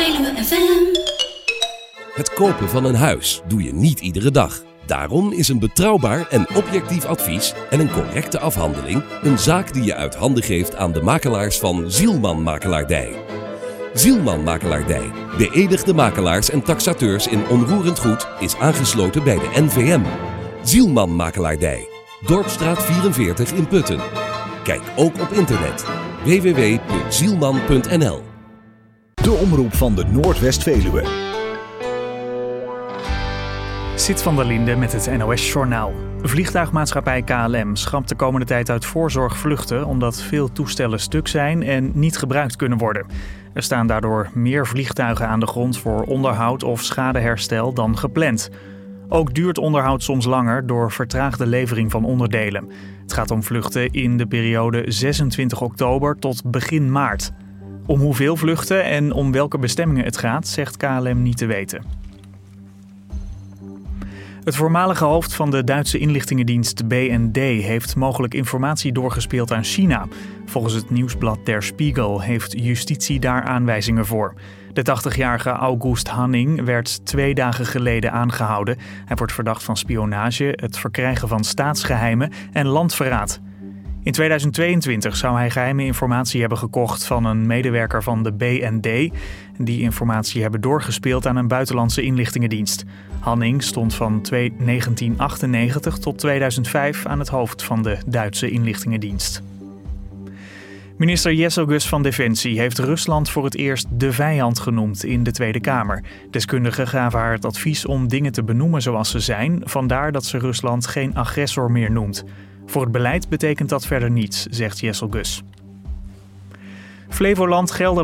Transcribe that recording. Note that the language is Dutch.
Veluwe FM. Het kopen van een huis doe je niet iedere dag. Daarom is een betrouwbaar en objectief advies en een correcte afhandeling een zaak die je uit handen geeft aan de makelaars van Zielman Makelaardij. Zielman Makelaardij, beëdigde makelaars en taxateurs in onroerend goed, is aangesloten bij de NVM. Zielman Makelaardij, Dorpstraat 44 in Putten. Kijk ook op internet www.zielman.nl. De omroep van de Noordwest-Veluwe. Sid van der Linde met het NOS-journaal. Vliegtuigmaatschappij KLM schrapt de komende tijd uit voorzorg vluchten omdat veel toestellen stuk zijn en niet gebruikt kunnen worden. Er staan daardoor meer vliegtuigen aan de grond voor onderhoud of schadeherstel dan gepland. Ook duurt onderhoud soms langer door vertraagde levering van onderdelen. Het gaat om vluchten in de periode 26 oktober tot begin maart. Om hoeveel vluchten en om welke bestemmingen het gaat, zegt KLM niet te weten. Het voormalige hoofd van de Duitse inlichtingendienst BND heeft mogelijk informatie doorgespeeld aan China. Volgens het nieuwsblad Der Spiegel heeft justitie daar aanwijzingen voor. De 80-jarige August Hanning werd 2 dagen geleden aangehouden. Hij wordt verdacht van spionage, het verkrijgen van staatsgeheimen en landverraad. In 2022 zou hij geheime informatie hebben gekocht van een medewerker van de BND. Die informatie hebben doorgespeeld aan een buitenlandse inlichtingendienst. Hanning stond van 1998 tot 2005 aan het hoofd van de Duitse inlichtingendienst. Minister Jesselgus van Defensie heeft Rusland voor het eerst de vijand genoemd in de Tweede Kamer. Deskundigen gaven haar het advies om dingen te benoemen zoals ze zijn, vandaar dat ze Rusland geen agressor meer noemt. Voor het beleid betekent dat verder niets, zegt Jesselgus. Flevoland, Gelderland